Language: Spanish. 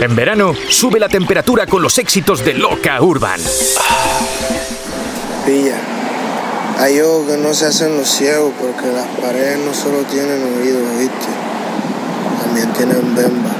En verano, sube la temperatura con los éxitos de Loca Urban. Pilla, hay ojos que no se hacen los ciegos porque las paredes no solo tienen oídos, ¿viste? También tienen bemba.